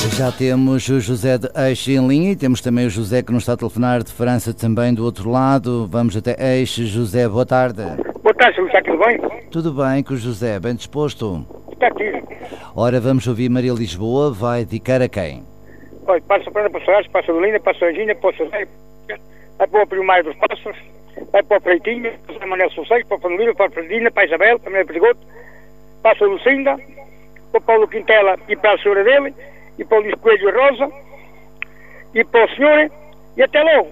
Já temos o José de Eixe em linha e temos também o José que nos está a telefonar de França também do outro lado. Vamos até Eixe. José, boa tarde. Boa tarde, está tudo bem? Tudo bem com o José, bem disposto? Está aqui. Ora, vamos ouvir Maria Lisboa, vai dedicar a quem? Olha, passa para a Soares, passa a Linda, passa a Angina, passa a Zé, vai para o Primário dos Pássaros, vai para o Freitinho, passa a Manel Sossego, para a Panolina, para a Fredina, para a Isabel, para a Maria Perigoto, passa a Lucinda, para o Paulo Quintela e para a senhora dele, e para o Luís Coelho e Rosa, e para o senhor, e até logo.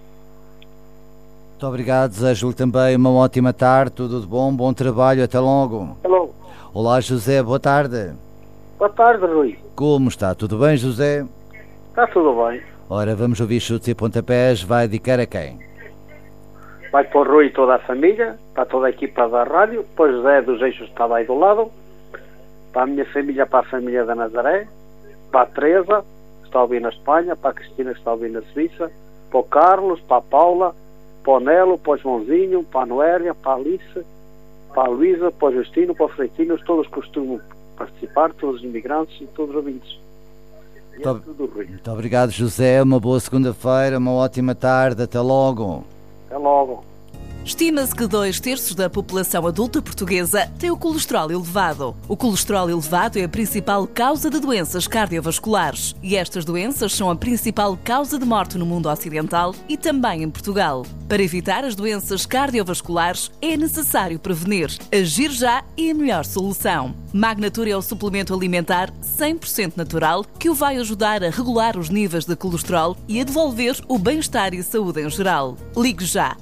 Muito obrigado, desejo-lhe também uma ótima tarde, tudo de bom, bom trabalho, até logo. Até logo. Olá, José, boa tarde. Boa tarde, Rui. Como está? Tudo bem, José? Está tudo bem. Ora, vamos ouvir chutes e pontapés, vai dedicar a quem? Vai para o Rui e toda a família, para toda a equipa da rádio, para o José dos Eixos que está aí do lado, para a minha família, para a família da Nazaré, para a Teresa, que está a ouvir na Espanha, para a Cristina, que está a ouvir na Suíça, para o Carlos, para a Paula, para o Nelo, para o Joãozinho, para a Noélia, para a Alice, para a Luísa, para o Justino, para o Freitinho, todos costumam participar, todos os imigrantes e todos os ouvintes. E é tudo, Rui. Muito obrigado, José, uma boa segunda-feira, uma ótima tarde, até logo. Até logo. Estima-se que 2/3 da população adulta portuguesa tem o colesterol elevado. O colesterol elevado é a principal causa de doenças cardiovasculares e estas doenças são a principal causa de morte no mundo ocidental e também em Portugal. Para evitar as doenças cardiovasculares é necessário prevenir. Agir já é a melhor solução. Magnatura é o suplemento alimentar 100% natural que o vai ajudar a regular os níveis de colesterol e a devolver o bem-estar e saúde em geral. Ligue já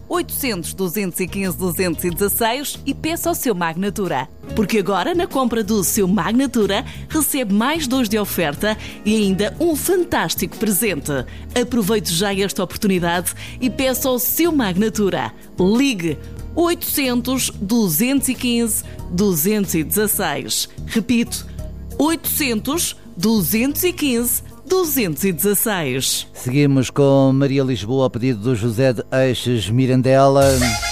800-215-216 e peça ao seu Magnatura. Porque agora, na compra do seu Magnatura, recebe mais 2 de oferta e ainda um fantástico presente. Aproveite já esta oportunidade e peça ao seu Magnatura. Ligue 800-215-216. Repito, 800-215-216. Seguimos com Maria Lisboa a pedido do José de Eixes Mirandela.